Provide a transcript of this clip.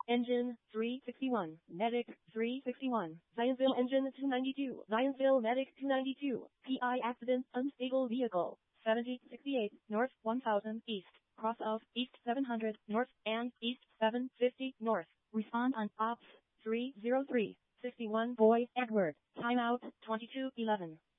Engine 361, Medic 361, Zionsville Engine 292, Zionsville Medic 292, PI accident, unstable vehicle, 7068, North 1000, East, cross of East 700, North, and East 750, North. Respond on Ops 303, 61, Boy, Edward, timeout 2211.